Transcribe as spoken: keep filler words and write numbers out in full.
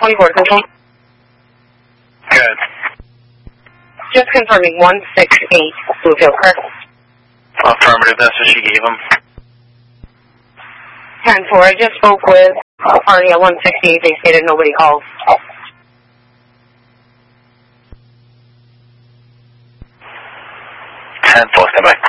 twenty-four control. Good. Just confirming one six eight Bluefield Park. Affirmative, that's what she gave him. ten four, I just spoke with party at one sixty-eight, they stated nobody called. ten four, stand by.